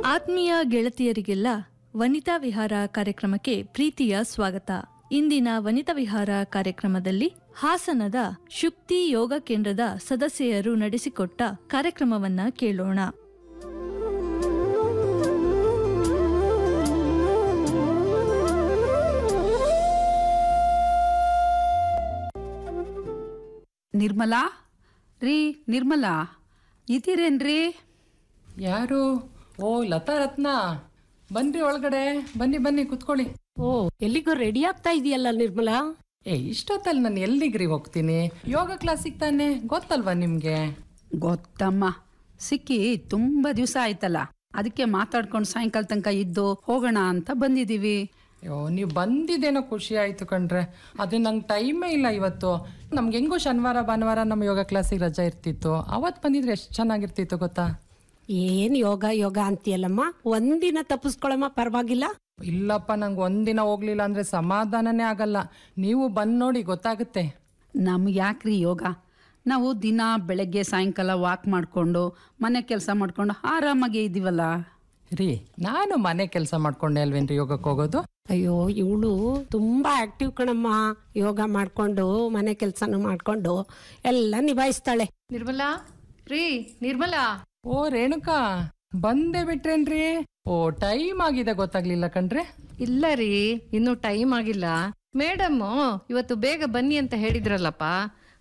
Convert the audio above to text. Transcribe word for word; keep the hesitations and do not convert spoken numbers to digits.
ಆತ್ಮೀಯ ಗೆಳತಿಯರಿಗೆಲ್ಲ ವನಿತಾ ವಿಹಾರ ಕಾರ್ಯಕ್ರಮಕ್ಕೆ ಪ್ರೀತಿಯ ಸ್ವಾಗತ. ಇಂದಿನ ವನಿತಾ ವಿಹಾರ ಕಾರ್ಯಕ್ರಮದಲ್ಲಿ ಹಾಸನದ ಶುಕ್ತಿ ಯೋಗ ಕೇಂದ್ರದ ಸದಸ್ಯರು ನಡೆಸಿಕೊಟ್ಟ ಕಾರ್ಯಕ್ರಮವನ್ನ ಕೇಳೋಣ. ನಿರ್ಮಲಾ ರೀ ನಿರ್ಮಲಾ ಇದ್ದೀರೇನ್ರಿ? ಯಾರು? ಓ ಲತಾ ರತ್ನ, ಬನ್ರಿ ಒಳಗಡೆ, ಬನ್ನಿ ಬನ್ನಿ ಕುತ್ಕೊಳ್ಳಿ. ಓ, ಎಲ್ಲಿಗೋ ರೆಡಿ ಆಗ್ತಾ ಇದೆಯಲ್ಲ ನಿರ್ಮಲಾ? ಏ ಇಷ್ಟೊತ್ತಲ್ಲಿ ನಾನು ಎಲ್ಲಿಗ್ರಿ ಹೋಗ್ತೀನಿ? ಯೋಗ ಕ್ಲಾಸಿಗೆ ತಾನೆ, ಗೊತ್ತಲ್ವಾ ನಿಮ್ಗೆ? ಗೊತ್ತಮ್ಮ, ಸಿಕ್ಕಿ ತುಂಬಾ ದಿವಸ ಆಯ್ತಲ್ಲ, ಅದಕ್ಕೆ ಮಾತಾಡ್ಕೊಂಡು ಸಾಯಂಕಾಲ ತನಕ ಇದ್ದು ಹೋಗೋಣ ಅಂತ ಬಂದಿದೀವಿ. ಅಯ್ಯೋ, ನೀವು ಬಂದಿದ್ದೇನೋ ಖುಷಿ ಆಯ್ತು ಕಣ್ರೆ. ಅದೇ ನಂಗೆ ಟೈಮೇ ಇಲ್ಲ ಇವತ್ತು. ನಮ್ಗೆ ಹೆಂಗೋ ಶನಿವಾರ ಭಾನುವಾರ ನಮ್ಮ ಯೋಗ ಕ್ಲಾಸಿಗೆ ರಜಾ ಇರ್ತಿತ್ತು. ಅವತ್ತು ಬಂದಿದ್ರೆ ಎಷ್ಟು ಚೆನ್ನಾಗಿರ್ತಿತ್ತು ಗೊತ್ತಾ? ಏನ್ ಯೋಗ ಯೋಗ ಅಂತೀಯಲ್ಲಮ್ಮ, ಒಂದಿನ ತಪ್ಪಿಸ್ಕೊಳಮ್ಮ, ಪರವಾಗಿಲ್ಲ. ಇಲ್ಲಪ್ಪ, ನಂಗೆ ಒಂದಿನ ಹೋಗ್ಲಿಲ್ಲ ಅಂದ್ರೆ ಸಮಾಧಾನನೇ ಆಗಲ್ಲ. ನೀವು ಬಂದು ನೋಡಿ, ಗೊತ್ತಾಗುತ್ತೆ. ನಮ್ಗೆ ಯಾಕ್ರಿ ಯೋಗ? ನಾವು ದಿನ ಬೆಳಗ್ಗೆ ಸಾಯಂಕಾಲ ವಾಕ್ ಮಾಡ್ಕೊಂಡು ಮನೆ ಕೆಲಸ ಮಾಡ್ಕೊಂಡು ಆರಾಮಾಗಿ ಇದೀವಲ್ಲ ರೀ. ನಾನು ಮನೆ ಕೆಲಸ ಮಾಡ್ಕೊಂಡೆ ಅಲ್ವೇನ್ರಿ ಯೋಗಕ್ಕೆ ಹೋಗೋದು? ಅಯ್ಯೋ, ಇವಳು ತುಂಬಾ ಆಕ್ಟಿವ್ ಕಣಮ್ಮ. ಯೋಗ ಮಾಡ್ಕೊಂಡು ಮನೆ ಕೆಲ್ಸನೂ ಮಾಡ್ಕೊಂಡು ಎಲ್ಲ ನಿಭಾಯಿಸ್ತಾಳೆ. ನಿರ್ಮಲಾ ರೀ, ನಿರ್ಮಲಾ. ಓ ರೇಣುಕಾ, ಬಂದೇ ಬಿಟ್ರೇನ್ರಿ? ಓ, ಟೈಮ್ ಆಗಿದೆ, ಗೊತ್ತಾಗ್ಲಿಲ್ಲ ಕಣ್ರಿ. ಇಲ್ಲ ರೀ, ಇನ್ನು ಟೈಮ್ ಆಗಿಲ್ಲ. ಮೇಡಮ್ ಇವತ್ತು ಬೇಗ ಬನ್ನಿ ಅಂತ ಹೇಳಿದ್ರಲ್ಲಪ್ಪ.